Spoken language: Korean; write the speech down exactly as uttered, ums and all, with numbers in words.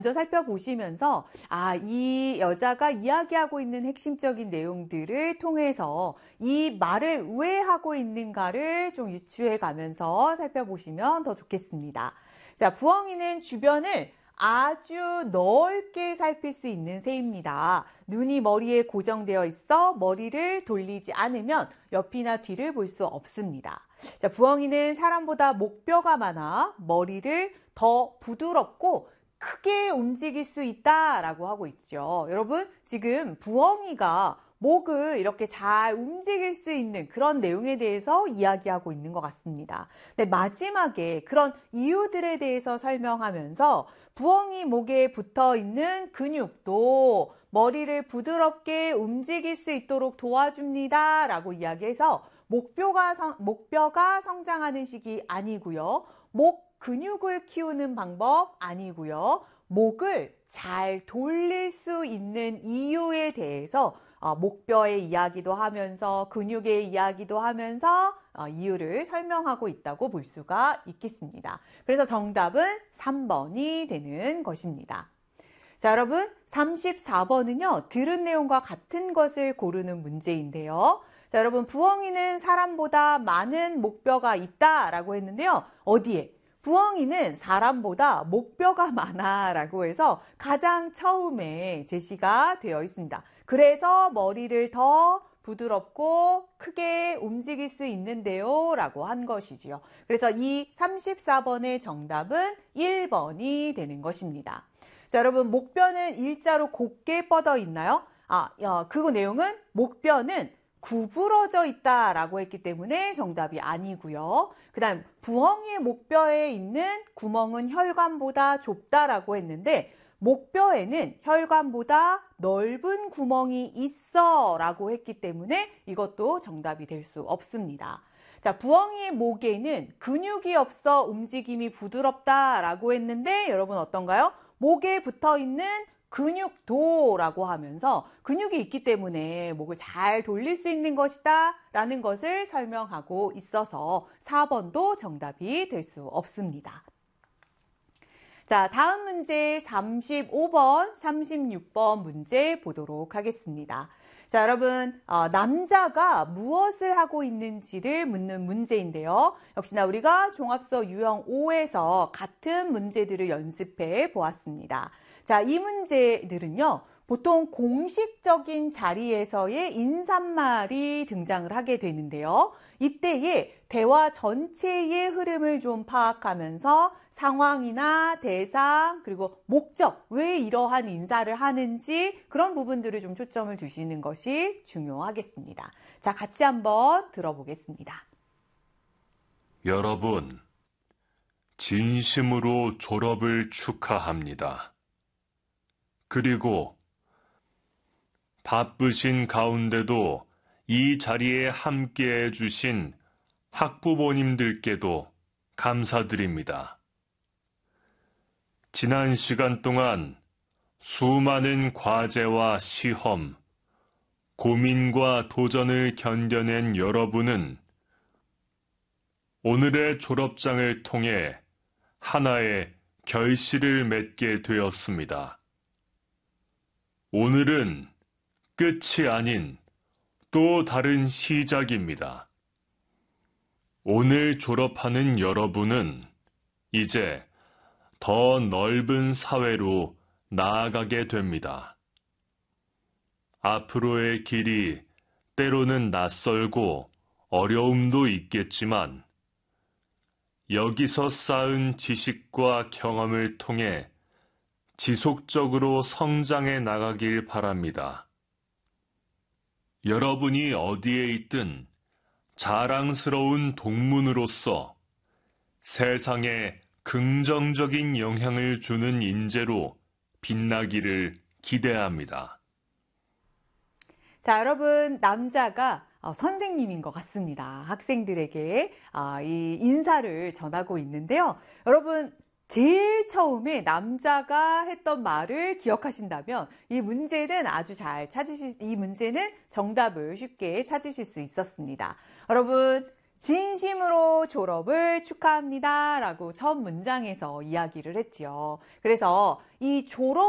먼저 살펴보시면서 아, 이 여자가 이야기하고 있는 핵심적인 내용들을 통해서 이 말을 왜 하고 있는가를 좀 유추해 가면서 살펴보시면 더 좋겠습니다. 자, 부엉이는 주변을 아주 넓게 살필 수 있는 새입니다. 눈이 머리에 고정되어 있어 머리를 돌리지 않으면 옆이나 뒤를 볼 수 없습니다. 자, 부엉이는 사람보다 목뼈가 많아 머리를 더 부드럽고 크게 움직일 수 있다라고 하고 있죠. 여러분, 지금 부엉이가 목을 이렇게 잘 움직일 수 있는 그런 내용에 대해서 이야기하고 있는 것 같습니다. 네, 마지막에 그런 이유들에 대해서 설명하면서 부엉이 목에 붙어 있는 근육도 머리를 부드럽게 움직일 수 있도록 도와줍니다 라고 이야기해서 목뼈가, 성, 목뼈가 성장하는 시기 아니고요. 목 근육을 키우는 방법 아니고요. 목을 잘 돌릴 수 있는 이유에 대해서 어, 목뼈의 이야기도 하면서 근육의 이야기도 하면서 어, 이유를 설명하고 있다고 볼 수가 있겠습니다. 그래서 정답은 삼 번이 되는 것입니다. 자, 여러분, 삼십사 번은요. 들은 내용과 같은 것을 고르는 문제인데요. 자, 여러분, 부엉이는 사람보다 많은 목뼈가 있다라고 했는데요. 어디에? 부엉이는 사람보다 목뼈가 많아 라고 해서 가장 처음에 제시가 되어 있습니다. 그래서 머리를 더 부드럽고 크게 움직일 수 있는데요 라고 한 것이지요. 그래서 이 삼십사 번의 정답은 일 번이 되는 것입니다. 자, 여러분, 목뼈는 일자로 곧게 뻗어 있나요? 아, 어, 그 내용은 목뼈는 구부러져 있다라고 했기 때문에 정답이 아니고요. 그 다음 부엉이의 목뼈에 있는 구멍은 혈관보다 좁다라고 했는데 목뼈에는 혈관보다 넓은 구멍이 있어 라고 했기 때문에 이것도 정답이 될 수 없습니다. 자, 부엉이의 목에는 근육이 없어 움직임이 부드럽다라고 했는데 여러분 어떤가요? 목에 붙어 있는 근육도라고 하면서 근육이 있기 때문에 목을 잘 돌릴 수 있는 것이다 라는 것을 설명하고 있어서 사 번도 정답이 될 수 없습니다. 자, 다음 문제 삼십오 번, 삼십육 번 문제 보도록 하겠습니다. 자, 여러분, 어, 남자가 무엇을 하고 있는지를 묻는 문제인데요. 역시나 우리가 종합서 유형 오에서 같은 문제들을 연습해 보았습니다. 자, 이 문제들은요. 보통 공식적인 자리에서의 인사말이 등장을 하게 되는데요. 이때에 대화 전체의 흐름을 좀 파악하면서 상황이나 대상 그리고 목적, 왜 이러한 인사를 하는지 그런 부분들을 좀 초점을 두시는 것이 중요하겠습니다. 자, 같이 한번 들어보겠습니다. 여러분, 진심으로 졸업을 축하합니다. 그리고 바쁘신 가운데도 이 자리에 함께해 주신 학부모님들께도 감사드립니다. 지난 시간 동안 수많은 과제와 시험, 고민과 도전을 견뎌낸 여러분은 오늘의 졸업장을 통해 하나의 결실을 맺게 되었습니다. 오늘은 끝이 아닌 또 다른 시작입니다. 오늘 졸업하는 여러분은 이제 더 넓은 사회로 나아가게 됩니다. 앞으로의 길이 때로는 낯설고 어려움도 있겠지만 여기서 쌓은 지식과 경험을 통해 지속적으로 성장해 나가길 바랍니다. 여러분이 어디에 있든 자랑스러운 동문으로서 세상에 긍정적인 영향을 주는 인재로 빛나기를 기대합니다. 자, 여러분, 남자가 어, 선생님인 것 같습니다. 학생들에게 어, 이 인사를 전하고 있는데요. 여러분, 제일 처음에 남자가 했던 말을 기억하신다면 이 문제는 아주 잘 찾으실, 이 문제는 정답을 쉽게 찾으실 수 있었습니다. 여러분, 진심으로 졸업을 축하합니다. 라고 첫 문장에서 이야기를 했지요. 그래서 이 졸업